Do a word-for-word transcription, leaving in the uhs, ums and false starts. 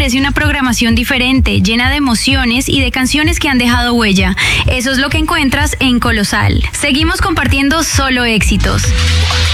merece una programación diferente, llena de emociones y de canciones que han dejado huella. Eso es lo que encuentras en Colosal. Seguimos compartiendo solo éxitos.